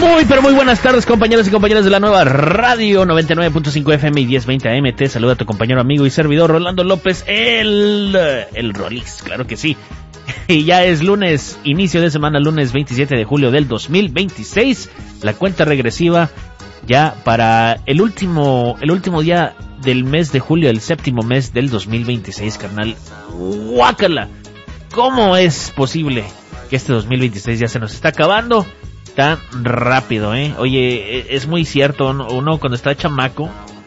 Muy, pero muy buenas tardes, compañeros y compañeras de la nueva radio 99.5 FM y 1020 AM. Te saluda tu compañero, amigo y servidor Rolando López, el Rolix, claro que sí. Y ya es lunes, inicio de semana, lunes 27 de julio del 2026. La cuenta regresiva ya para el último día del mes de julio, el séptimo mes del 2026, carnal. ¡Guácala! ¿Cómo es posible que este 2026 ya se nos está acabando tan rápido, Oye, es muy cierto, uno cuando está chamaco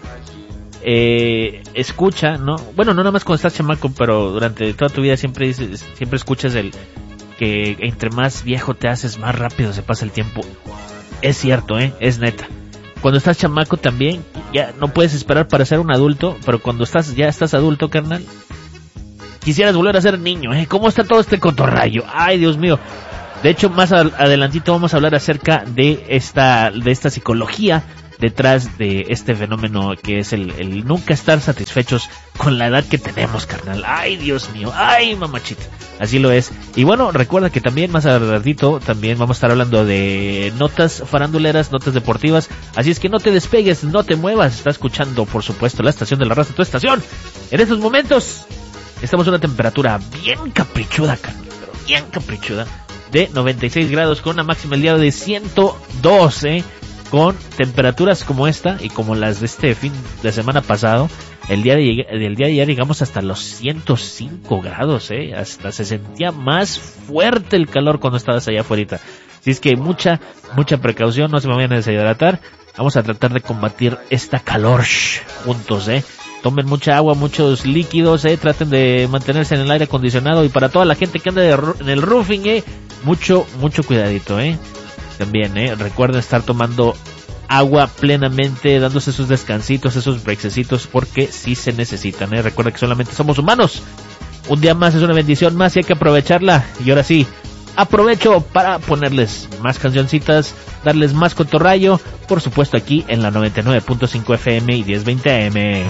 escucha, ¿no? Bueno, no nada más cuando estás chamaco, pero durante toda tu vida siempre escuchas el que entre más viejo te haces, más rápido se pasa el tiempo. Es cierto, es neta. Cuando estás chamaco también, ya no puedes esperar para ser un adulto, pero cuando ya estás adulto, carnal, quisieras volver a ser niño, ¿Cómo está todo este cotorrayo? Ay, Dios mío. De hecho, más adelantito vamos a hablar acerca de esta psicología detrás de este fenómeno que es el nunca estar satisfechos con la edad que tenemos, carnal. Ay, Dios mío, ay, mamachita, así lo es. Y bueno, recuerda que también más adelantito también vamos a estar hablando de notas faranduleras, notas deportivas, así es que no te despegues, no te muevas. Está escuchando, por supuesto, la estación de la raza, tu estación. En estos momentos estamos a una temperatura bien caprichuda, carnal, pero bien caprichuda, de 96 grados con una máxima el día de 102, con temperaturas como esta y como las de este fin de semana pasado. El día de ayer llegamos hasta los 105 grados, hasta se sentía más fuerte el calor cuando estabas allá afuera. Así es que mucha precaución, no se me vayan a deshidratar. Vamos a tratar de combatir esta calor juntos, Tomen mucha agua, muchos líquidos, traten de mantenerse en el aire acondicionado, y para toda la gente que anda en el roofing, mucho cuidadito, También, recuerden estar tomando agua plenamente, dándose esos descansitos, esos breaksecitos, porque sí se necesitan, Recuerda que solamente somos humanos. Un día más es una bendición más y hay que aprovecharla. Y ahora sí, aprovecho para ponerles más cancioncitas, darles más cotorrayo, por supuesto aquí en la 99.5 FM y 1020 AM.